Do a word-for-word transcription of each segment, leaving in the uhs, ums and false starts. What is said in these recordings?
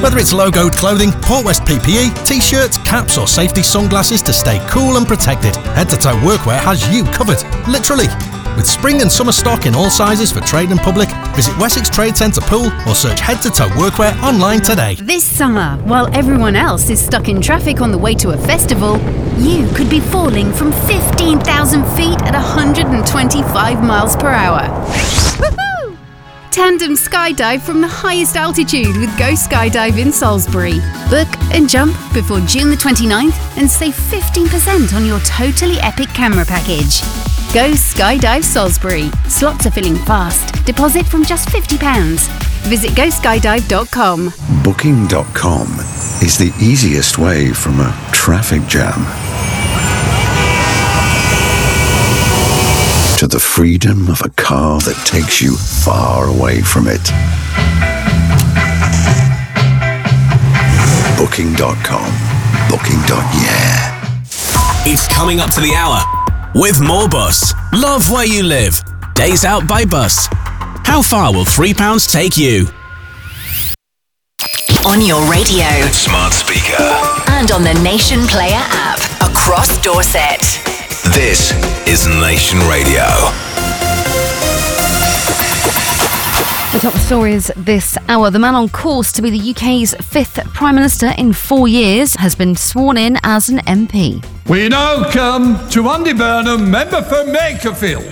Whether it's logoed clothing, Port West P P E, t-shirts, caps or safety sunglasses to stay cool and protected, Head to Toe Workwear has you covered. Literally. With spring and summer stock in all sizes for trade and public, visit Wessex Trade Centre Pool or search Head to Toe Workwear online today. This summer, while everyone else is stuck in traffic on the way to a festival, you could be falling from fifteen thousand feet at one hundred twenty-five miles per hour. Woohoo! Tandem skydive from the highest altitude with Go Skydive in Salisbury. Book and jump before June the twenty-ninth and save fifteen percent on your totally epic camera package. Go Skydive Salisbury. Slots are filling fast. Deposit from just fifty pounds. Visit go skydive dot com. Booking dot com is the easiest way from a traffic jam to the freedom of a car that takes you far away from it. Booking dot com. Booking. Yeah. It's coming up to the hour with Moorbus. Love where you live. Days out by bus. How far will three pounds take you? On your radio, smart speaker, and on the Nation Player app across Dorset. This is Nation Radio. The top stories this hour. The man on course to be the U K's fifth Prime Minister in four years has been sworn in as an M P. We now come to Andy Burnham, member for Makerfield.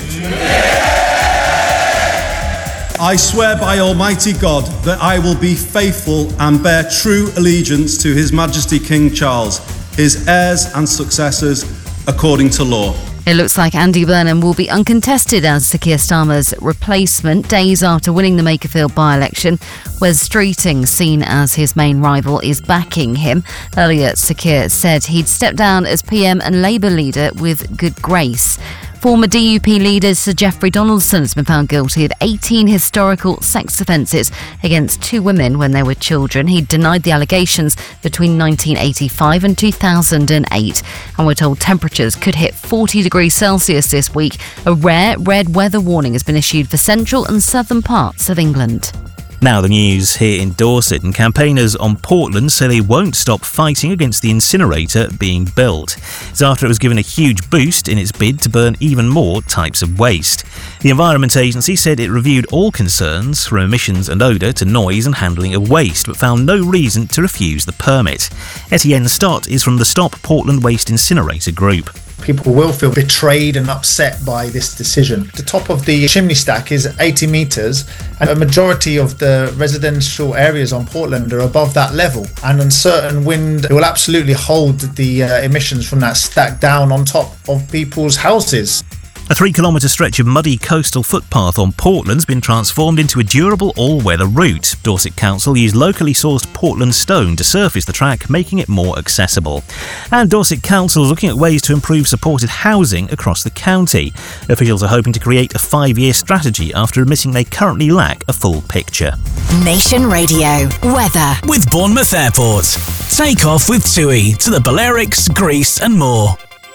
I swear by Almighty God that I will be faithful and bear true allegiance to His Majesty King Charles, his heirs and successors, according to law. It looks like Andy Burnham will be uncontested as Sir Keir Starmer's replacement days after winning the Makerfield by-election. Wes Streeting, seen as his main rival, is backing him. Earlier, Sir Keir said he'd step down as P M and Labour leader with good grace. Former D U P leader Sir Geoffrey Donaldson has been found guilty of eighteen historical sex offences against two women when they were children. He denied the allegations between nineteen eighty-five and two thousand eight. And we're told temperatures could hit forty degrees Celsius this week. A rare red weather warning has been issued for central and southern parts of England. Now the news here in Dorset, and campaigners on Portland say they won't stop fighting against the incinerator being built. It's after it was given a huge boost in its bid to burn even more types of waste. The Environment Agency said it reviewed all concerns from emissions and odour to noise and handling of waste, but found no reason to refuse the permit. Etienne Stott is from the Stop Portland Waste Incinerator Group. People will feel betrayed and upset by this decision. The top of the chimney stack is eighty metres, and a majority of the residential areas on Portland are above that level. And uncertain wind will absolutely hold the uh, emissions from that stack down on top of people's houses. A three-kilometre stretch of muddy coastal footpath on Portland's been transformed into a durable all-weather route. Dorset Council used locally sourced Portland stone to surface the track, making it more accessible. And Dorset Council is looking at ways to improve supported housing across the county. Officials are hoping to create a five-year strategy after admitting they currently lack a full picture. Nation Radio weather with Bournemouth Airport. Take off with TUI to the Balearics, Greece and more.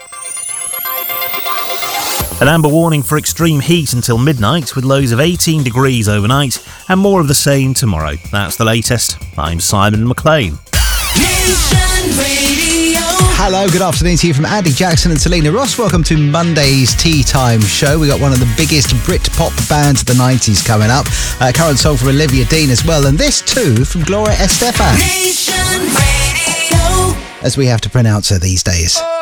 An amber warning for extreme heat until midnight, with lows of eighteen degrees overnight and more of the same tomorrow. That's the latest. I'm Simon McLean. Hello, good afternoon to you from Andy Jackson and Selena Ross. Welcome to Monday's Tea Time Show. We got one of the biggest Brit pop bands of the nineties coming up. Uh, current song for Olivia Dean as well, and this too from Gloria Estefan, as we have to pronounce her these days.